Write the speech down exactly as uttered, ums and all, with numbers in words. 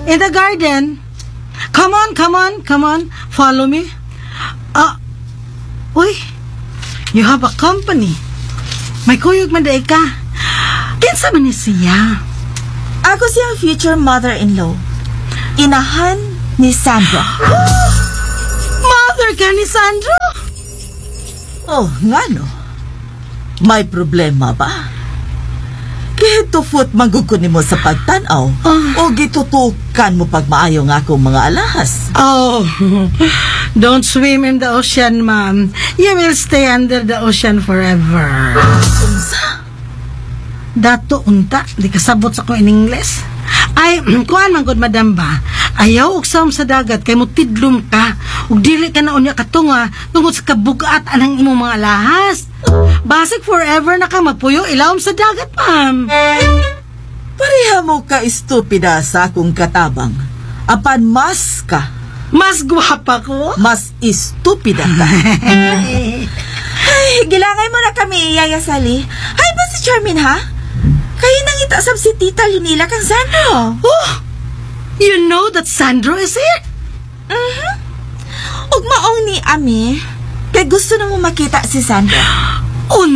In the garden. Come on, come on, come on. Follow me. Ah, uh, uy, you have a company. May kuyog man dahi ka. Kinsa man ni siya? Ako siyang future mother-in-law. Inahan ni Sandro. Mother ka ni Sandro? Oh, nga no. May problema ba? Gitufot mangguguni mo sa pagtanaw Ah. o gitutukan mo pag maayo nga akong mga alahas. Oh, don't swim in the ocean, ma'am. You will stay under the ocean forever. Unsa? Dato unta, di kasabot sa ko in English. Ay, kuan man gud madam ba? Ayaw og sam sa dagat kay mo tidlom ka. Ug dili ka na unya katunga tungod sa kabugat anang imong mga lahas. Basig forever na ka magpuyo ilawom sa dagat, ma'am. Pareha mo ka estupida sa akong katabang. Apan mas ka, Mas gwapa ko. mas estupida ka. Ay, gilangay mo na kami, Yaya Sally. Ay ba si Charmin, ha? Kayo nang itasab si Tita Linila kang Sandro. Oh, you know that Sandro is here? Mhm. Ug maong ni Ami, kay gusto na mo makita si Sandro. Oh